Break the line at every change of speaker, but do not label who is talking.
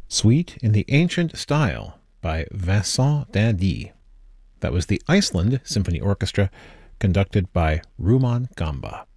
Suite in the Ancient Style by Vincent d'Indy. That was the Iceland Symphony Orchestra, conducted by Rumaan Gamba.